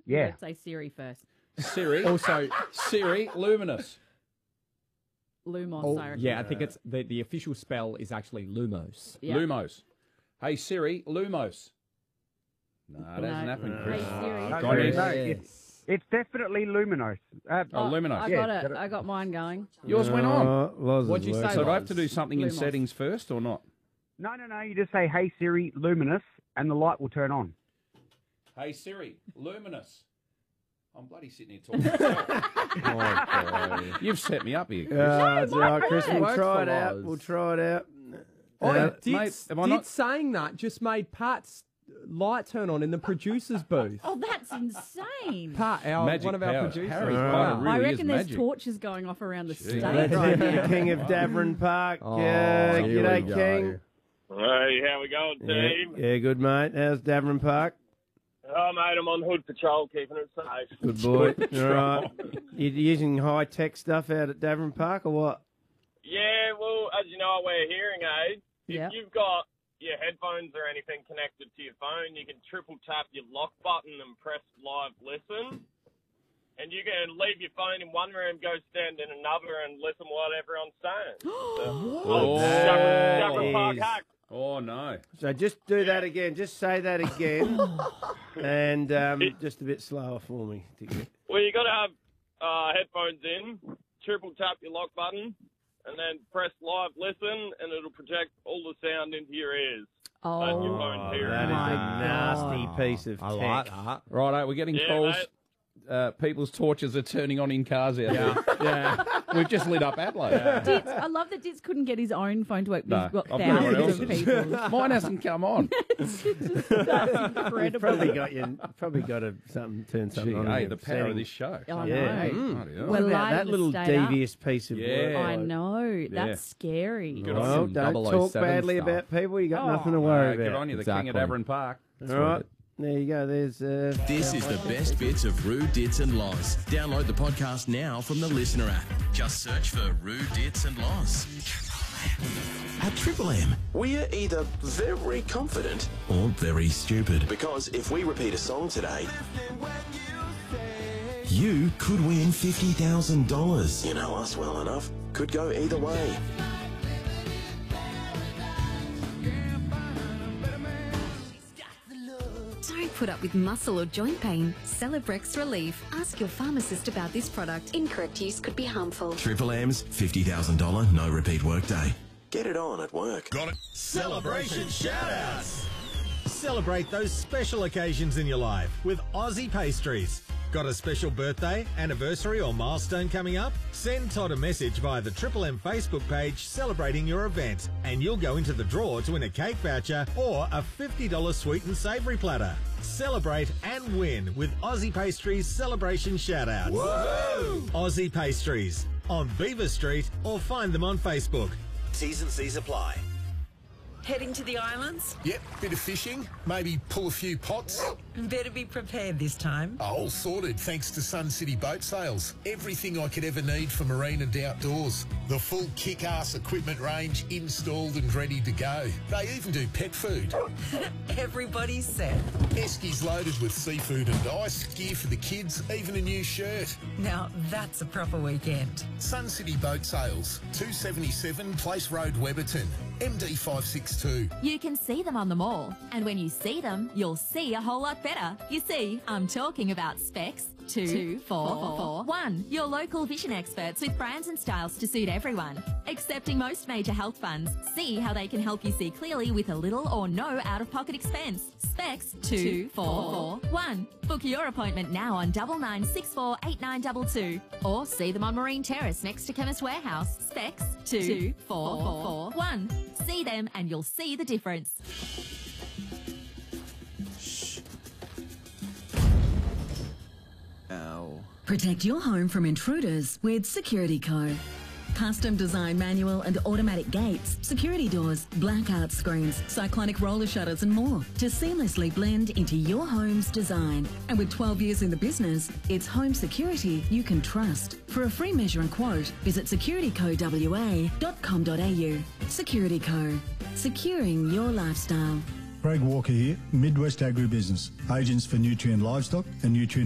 Yeah. Let's say Siri first. Siri. Also, Siri, Luminous. Lumos, I reckon. yeah, I think it's the official spell is actually Lumos. Yeah. Lumos. Hey, Siri, Lumos. No, that hasn't happened, Chris. Hey, Siri. Go on, No, yes. it's definitely Luminos. Luminos. I got it. I got mine going. Yours went on. What'd you say? So do I have to do something in Lumos. settings first or not? No. You just say, hey, Siri, Luminous, and the light will turn on. Hey, Siri, Luminous. I'm bloody sitting here talking to myself. You've set me up here, Chris. It's all right, Chris. We'll Works try it for out. us. We'll try it out. Did saying that just made Pat's light turn on in the producer's booth. Oh, that's insane. Pat, one of our powers. producers. Harry Wow. Potter really I is reckon there's magic. torches going off around the stage Let's right get now. the King of Davern Park. here we G'day, go. King. Hey, how we going, team? Yeah, good, mate. How's Davern Park? Oh, mate, I'm on hood patrol, keeping it safe. Good boy. All right. You using high-tech stuff out at Davern Park or what? Yeah, well, as you know, I wear hearing aids. Yeah. If you've got your headphones or anything connected to your phone, you can triple tap your lock button and press live listen. And you can leave your phone in one room, go stand in another, and listen what everyone's saying. Davern Park hack. Oh, no. So just do that again. Just say that again. And just a bit slower for me. To get... Well, you got to have headphones in, triple tap your lock button, and then press live listen, and it'll project all the sound into your ears. Oh, As your phone's hearing. That is a nasty piece of I tech. like that. Righto, we're getting Yeah, calls. mate. People's torches are turning on in cars out there. Yeah. We've just lit up Adelaide. Ditz, I love that Ditz couldn't get his own phone to work. No, We've got I've got everyone thousands of else's. people. Mine hasn't come on. That's You've incredible. probably got to turn something Gee, on. hey, in the your power of settings. this show. I know. Yeah. Bloody hell. We're What about lighting that the little state up. devious piece of Yeah. work? I know. That's scary. Good on Well, you. don't 007 talk badly stuff. about people. You got nothing to worry Good about. on you, the Exactly. king at Avon Park. All right. There you go. There's. This is the best bits of Roo, Dits and Loz. Download the podcast now from the Listener app. Just search for Roo, Dits and Loz. At Triple M, we're either very confident or very stupid. Because if we repeat a song today, you could win $50,000. You know us well enough. Could go either way. Don't put up with muscle or joint pain. Celebrex Relief. Ask your pharmacist about this product. Incorrect use could be harmful. Triple M's $50,000 no repeat workday. Get it on at work. Got it. Celebration shout-outs. Celebrate those special occasions in your life with Aussie Pastries. Got a special birthday, anniversary or milestone coming up? Send Todd a message via the Triple M Facebook page celebrating your event and you'll go into the draw to win a cake voucher or a $50 sweet and savoury platter. Celebrate and win with Aussie Pastries Celebration Shoutouts. Whoa! Aussie Pastries on Beaver Street or find them on Facebook. T's and C's apply. Heading to the islands? Yep, bit of fishing, maybe pull a few pots. Better be prepared this time. All sorted thanks to Sun City Boat Sales. Everything I could ever need for marine and outdoors. The full kick-ass equipment range installed and ready to go. They even do pet food. Everybody's set. Eskies loaded with seafood and ice, gear for the kids, even a new shirt. Now that's a proper weekend. Sun City Boat Sales, 277 Place Road, Webberton, MD562. You can see them on the mall, and when you see them, you'll see a whole lot better. You see, I'm talking about Specs 2441, your local vision experts with brands and styles to suit everyone. Accepting most major health funds, see how they can help you see clearly with a little or no out-of-pocket expense. Specs 2441. Book your appointment now on 99648922 or see them on Marine Terrace next to Chemist Warehouse. Specs 2441. See them and you'll see the difference. Ow. Protect your home from intruders with Security Co. Custom design manual and automatic gates, security doors, blackout screens, cyclonic roller shutters and more to seamlessly blend into your home's design. And with 12 years in the business, it's home security you can trust. For a free measure and quote, visit securitycowa.com.au. Security Co. Securing your lifestyle. Craig Walker here, Midwest Agribusiness, agents for Nutrient Livestock and Nutrient